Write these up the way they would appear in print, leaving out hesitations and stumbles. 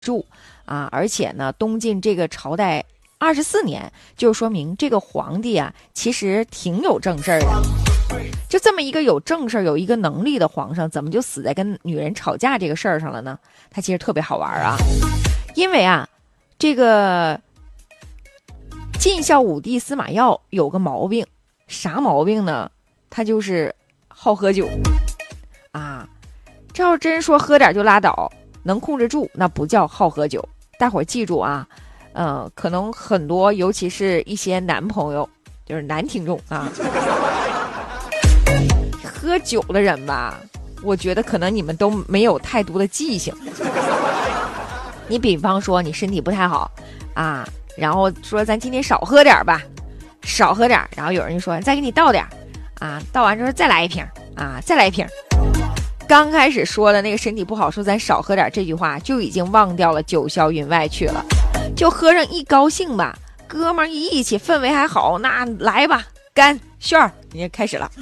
住啊，而且呢，东晋这个朝代24年，就说明这个皇帝啊，其实挺有正事儿的。就这么一个有正事儿、有一个能力的皇上，怎么就死在跟女人吵架这个事儿上了呢？他其实特别好玩啊，因为啊，这个晋孝武帝司马曜有个毛病，啥毛病呢？他就是好喝酒啊。这要真说喝点就拉倒，能控制住，那不叫好喝酒。大伙儿记住啊，可能很多，尤其是一些男朋友，就是男听众啊。喝酒的人吧，我觉得可能你们都没有太多的记性。你比方说你身体不太好啊，然后说咱今天少喝点吧，少喝点，然后有人就说再给你倒点啊，倒完之后再来一瓶啊，再来一瓶。刚开始说的那个身体不好说咱少喝点这句话，就已经忘掉了九霄云外去了。就喝上一高兴吧，哥们儿一义气，氛围还好，那来吧，干炫儿，你也开始了。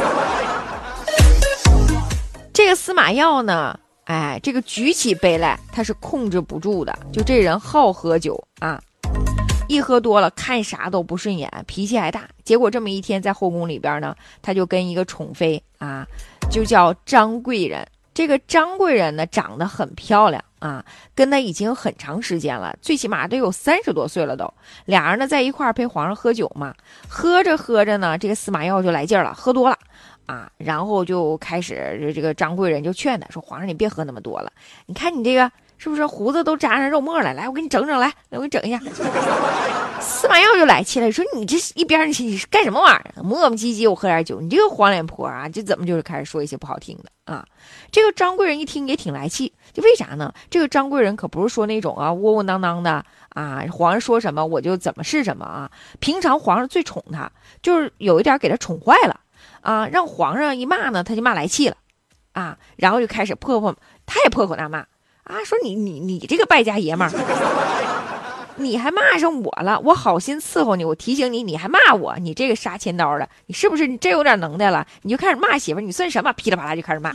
这个司马曜呢，哎，这个举起杯来他是控制不住的，就这人好喝酒啊，一喝多了看啥都不顺眼，脾气还大。结果这么一天在后宫里边呢，他就跟一个宠妃啊，就叫张贵人。这个张贵人呢长得很漂亮啊，跟他已经很长时间了，最起码得有30多岁了都。俩人呢在一块儿陪皇上喝酒嘛，喝着喝着呢，这个司马曜就来劲儿了，喝多了啊，然后就开始这个张贵人就劝他说：“皇上你别喝那么多了，你看你这个是不是胡子都扎上肉沫了？来，我给你整整，来，我给你整一下。”司马曜就来气了，说：“你这一边你是干什么玩意儿？磨磨唧唧，我喝点酒，你这个黄脸婆啊，这怎么就是开始说一些不好听的啊？”这个张贵人一听也挺来气，就为啥呢？这个张贵人可不是说那种啊窝窝囊囊的啊，皇上说什么我就怎么是什么啊。平常皇上最宠他，就是有一点给他宠坏了啊，让皇上一骂呢，他就骂来气了啊，然后就开始他也破口大骂啊，说你这个败家爷们儿。你还骂上我了，我好心伺候你，我提醒你，你还骂我，你这个杀千刀的，你是不是你真有点能耐了？你就开始骂媳妇，你算什么？噼里啪啦就开始骂。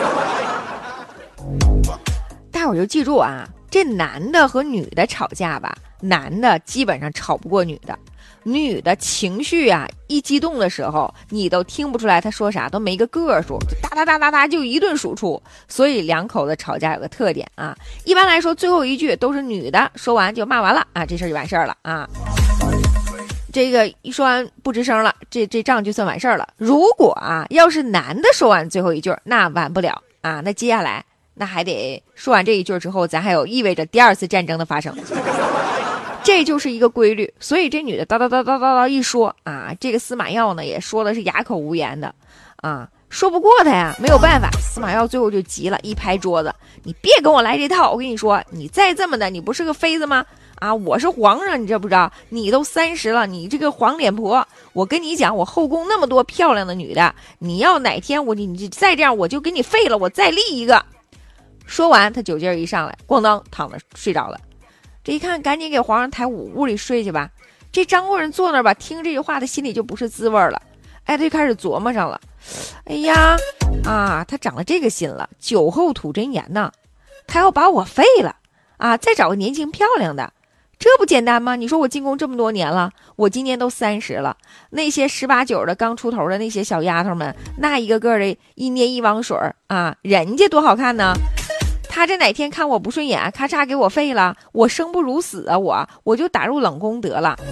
大伙儿就记住啊，这男的和女的吵架吧，男的基本上吵不过女的，女的情绪啊一激动的时候，你都听不出来他说啥，都没个个数，哒哒哒哒哒就一顿输出。所以两口子吵架有个特点啊，一般来说最后一句都是女的说完就骂完了啊，这事儿就完事儿了啊。这个一说完不吱声了，这仗就算完事儿了。如果啊要是男的说完最后一句，那完不了啊，那接下来那还得说完这一句之后，咱还有意味着第2次战争的发生。这就是一个规律，所以这女的叨叨叨叨叨叨一说啊，这个司马曜呢也说的是哑口无言的啊，说不过他呀，没有办法。司马曜最后就急了，一拍桌子：“你别跟我来这套！我跟你说，你再这么的，你不是个妃子吗？啊，我是皇上，你知不知道？你都30了，你这个黄脸婆！我跟你讲，我后宫那么多漂亮的女的，你要哪天你再这样，我就给你废了，我再立一个。”说完，他酒劲儿一上来，咣当躺着睡着了。这一看，赶紧给皇上抬屋里睡去吧。这张贵人坐那儿吧，听这句话，他心里就不是滋味了。哎，他就开始琢磨上了。哎呀，啊，他长了这个心了，酒后吐真言呢，他要把我废了啊！再找个年轻漂亮的，这不简单吗？你说我进宫这么多年了，我今年都30了，那些18、19的刚出头的那些小丫头们，那一个个的一捏一汪水啊，人家多好看呢。他这哪天看我不顺眼，咔嚓给我废了，我生不如死啊！我就打入冷宫得了。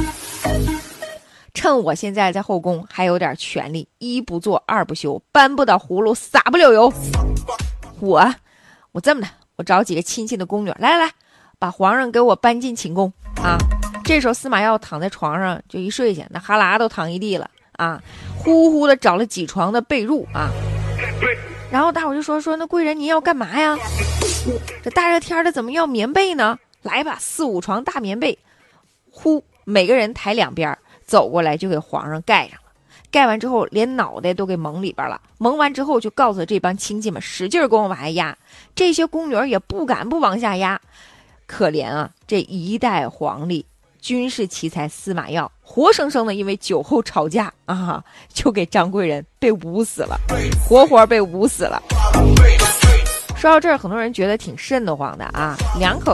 趁我现在在后宫还有点权利，一不做二不休，搬不倒葫芦撒不了油。我这么的，我找几个亲戚的宫女，来，把皇上给我搬进寝宫啊！这时候司马曜躺在床上就一睡下，那哈喇都躺一地了啊，呼呼的找了几床的被褥啊。然后大伙就说那贵人您要干嘛呀？这大热天的怎么要棉被呢？来吧，4、5床大棉被，每个人抬2边，走过来就给皇上盖上了。盖完之后连脑袋都给蒙里边了，蒙完之后就告诉这帮亲戚们使劲给我往下压。这些宫女也不敢不往下压。可怜啊，这一代皇帝军事奇才司马曜，活生生的因为酒后吵架啊，就给张贵人被捂死了，活活被捂死了。 说到这儿，很多人觉得挺瘆得慌的啊，两口